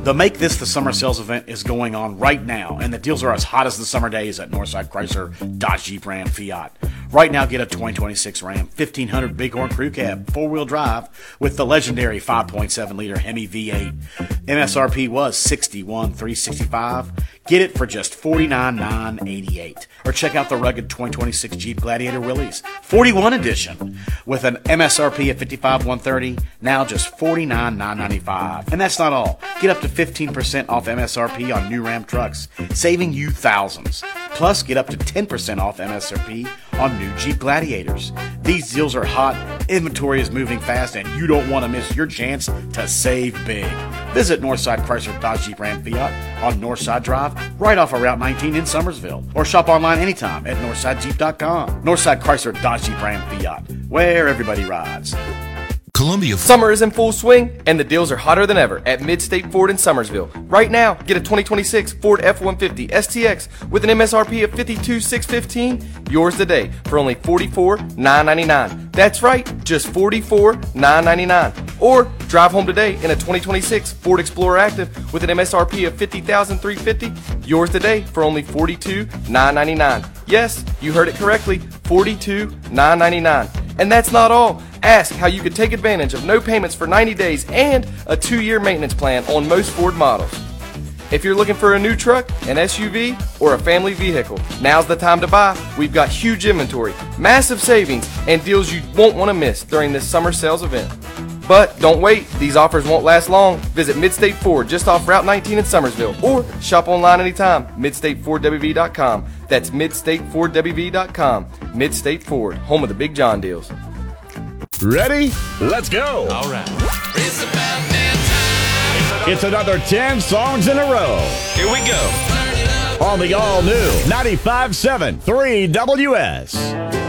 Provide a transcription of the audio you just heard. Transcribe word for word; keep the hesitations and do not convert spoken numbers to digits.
The Make This the Summer sales event is going on right now, and the deals are as hot as the summer days at Northside Chrysler, Dodge, Jeep, Ram, Fiat. Right now, get a twenty twenty-six Ram fifteen hundred Bighorn Crew Cab four-wheel drive with the legendary five point seven liter Hemi V eight. M S R P was sixty-one thousand three hundred sixty-five dollars. Get it for just forty-nine thousand nine hundred eighty-eight dollars. Or check out the rugged twenty twenty-six Jeep Gladiator Willys forty-one edition with an M S R P of fifty-five thousand one hundred thirty dollars, now just forty-nine thousand nine hundred ninety-five dollars. And that's not all. Get up to fifteen percent off M S R P on new Ram trucks, saving you thousands. Plus, get up to ten percent off M S R P on new Jeep Gladiators. These deals are hot, inventory is moving fast, and you don't want to miss your chance to save big. Visit Northside Chrysler, Dodge, Jeep, Ram, Fiat on Northside Drive, right off of Route nineteen in Summersville. Or shop online anytime at northside jeep dot com. Northside Chrysler, Dodge, Jeep, Ram, Fiat, where everybody rides. Columbia. Summer is in full swing, and the deals are hotter than ever at Midstate Ford in Summersville. Right now, get a twenty twenty-six Ford F one fifty S T X with an M S R P of fifty-two thousand six hundred fifteen dollars, yours today for only forty-four thousand nine hundred ninety-nine dollars. That's right, just forty-four thousand nine hundred ninety-nine dollars. Or drive home today in a twenty twenty-six Ford Explorer Active with an M S R P of fifty thousand three hundred fifty dollars, yours today for only forty-two thousand nine hundred ninety-nine dollars. Yes, you heard it correctly, forty-two thousand nine hundred ninety-nine dollars. And that's not all. Ask how you could take advantage of no payments for ninety days and a two-year maintenance plan on most Ford models. If you're looking for a new truck, an S U V, or a family vehicle, now's the time to buy. We've got huge inventory, massive savings, and deals you won't want to miss during this summer sales event. But don't wait, these offers won't last long. Visit Midstate Ford just off Route nineteen in Summersville, or shop online anytime, midstate ford w v dot com. That's midstate ford w v dot com. Midstate Ford, home of the Big John deals. Ready? Let's go. All right. It's about that time. It's another ten songs in a row Here we go. Turn it up. on the all-new ninety-five point seven three W S.